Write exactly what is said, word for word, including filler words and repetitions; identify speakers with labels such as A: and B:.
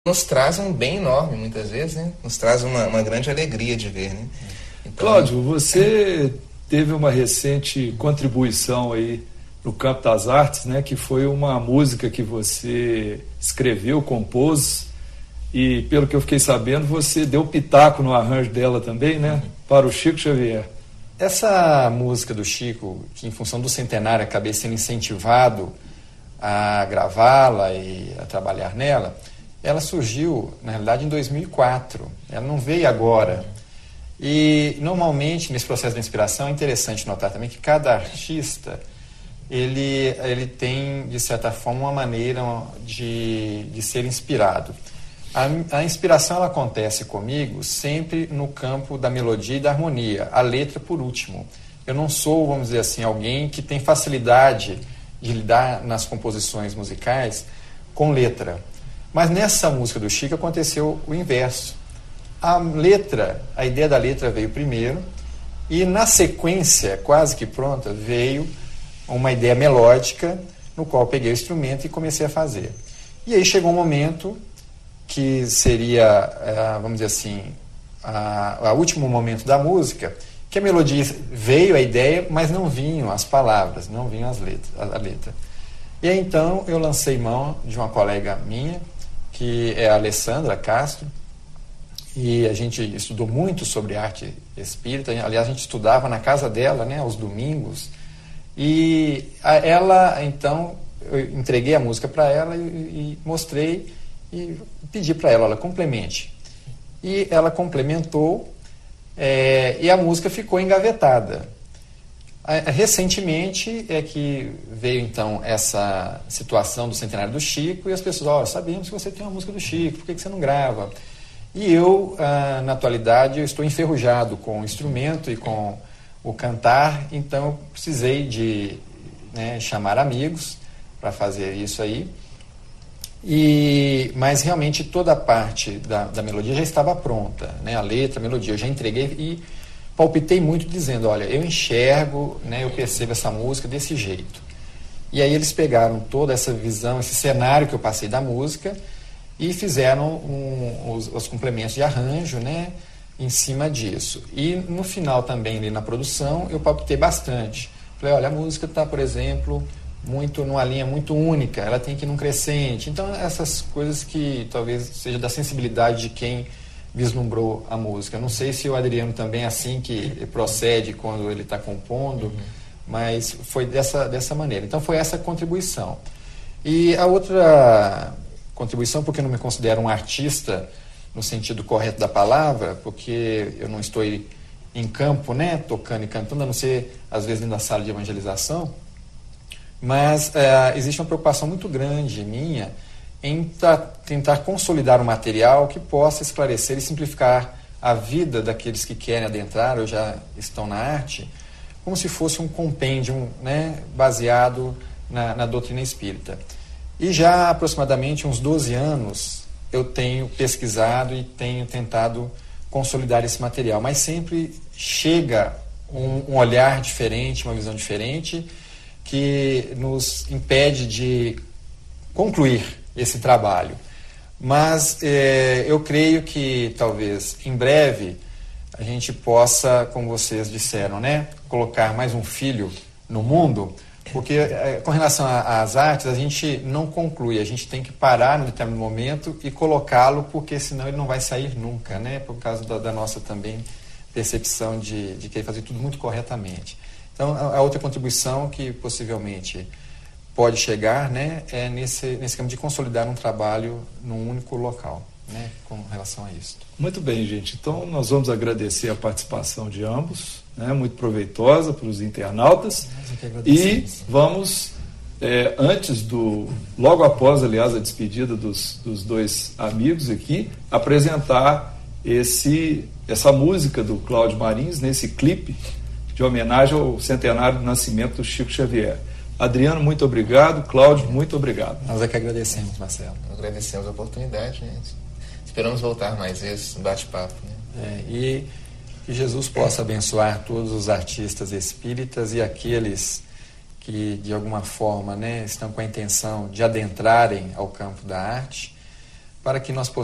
A: nos traz um bem enorme, muitas vezes, né? Nos traz uma, uma grande alegria de ver, né?
B: Então, Cláudio, você teve uma recente contribuição aí no campo das artes, né? Que foi uma música que você escreveu, compôs, e pelo que eu fiquei sabendo, você deu pitaco no arranjo dela também, né? Para o Chico Xavier.
C: Essa música do Chico, que em função do centenário acabei sendo incentivado a gravá-la e a trabalhar nela, ela surgiu, na realidade, em dois mil e quatro. Ela não veio agora. E, normalmente, nesse processo de inspiração, é interessante notar também que cada artista, ele, ele tem, de certa forma, uma maneira de, de ser inspirado. A, a inspiração, ela acontece comigo sempre no campo da melodia e da harmonia, a letra por último. Eu não sou, vamos dizer assim, alguém que tem facilidade de lidar nas composições musicais com letra. Mas nessa música do Chico aconteceu o inverso. A letra, a ideia da letra veio primeiro e na sequência, quase que pronta, veio uma ideia melódica no qual eu peguei o instrumento e comecei a fazer. E aí chegou um momento que seria, vamos dizer assim, o último momento da música, que a melodia veio, a ideia, mas não vinham as palavras, não vinham as letras, a letra. E aí então eu lancei mão de uma colega minha, que é a Alessandra Castro, e a gente estudou muito sobre arte espírita. Aliás, a gente estudava na casa dela, né, aos domingos, e a, ela, então, eu entreguei a música para ela e, e mostrei e pedi para ela, ela complemente. E ela complementou, é, e a música ficou engavetada. Recentemente é que veio então essa situação do centenário do Chico e as pessoas, ó, oh, sabemos que você tem uma música do Chico, por que que você não grava? E eu, ah, na atualidade, eu estou enferrujado com o instrumento e com o cantar, então eu precisei de, né, chamar amigos para fazer isso aí. E, mas realmente toda a parte da, da melodia já estava pronta, né? A letra, a melodia, eu já entreguei e palpitei muito dizendo, olha, eu enxergo, né, eu percebo essa música desse jeito. E aí eles pegaram toda essa visão, esse cenário que eu passei da música e fizeram um, os, os complementos de arranjo, né, em cima disso. E no final também, ali na produção, eu palpitei bastante. Falei, olha, a música está, por exemplo, muito numa linha muito única, ela tem que ir num crescente. Então, essas coisas que talvez seja da sensibilidade de quem vislumbrou a música. Não sei se o Adriano também é assim que procede quando ele está compondo, uhum. Mas foi dessa, dessa maneira. Então foi essa contribuição. E a outra contribuição, porque eu não me considero um artista no sentido correto da palavra, porque eu não estou em campo, né, tocando e cantando, a não ser às vezes na sala de evangelização, mas é, existe uma preocupação muito grande minha em tentar consolidar um material que possa esclarecer e simplificar a vida daqueles que querem adentrar ou já estão na arte, como se fosse um compêndio, né, baseado na, na doutrina espírita. E já há aproximadamente uns doze anos eu tenho pesquisado e tenho tentado consolidar esse material, mas sempre chega um, um olhar diferente, uma visão diferente, que nos impede de concluir esse trabalho. Mas é, eu creio que talvez em breve a gente possa, como vocês disseram, né, colocar mais um filho no mundo, porque é, com relação às artes a gente não conclui, a gente tem que parar no determinado momento e colocá-lo, porque senão ele não vai sair nunca, né, por causa da, da nossa também percepção de, de querer fazer tudo muito corretamente. Então a, a outra contribuição que possivelmente pode chegar, né, é nesse, nesse campo de consolidar um trabalho num único local, né, com relação a isso.
B: Muito bem, gente. Então, nós vamos agradecer a participação de ambos, né, muito proveitosa para os internautas. E vamos, é, antes do, logo após, aliás, a despedida dos, dos dois amigos aqui, apresentar esse, essa música do Cláudio Marins, nesse clipe de homenagem ao centenário do nascimento do Chico Xavier. Adriano, muito obrigado. Cláudio, muito obrigado.
C: Nós é que agradecemos, Marcelo.
A: Nós agradecemos a oportunidade, né? Esperamos voltar mais vezes no bate-papo, né?
C: É, e que Jesus possa abençoar todos os artistas espíritas e aqueles que, de alguma forma, né, estão com a intenção de adentrarem ao campo da arte, para que nós possamos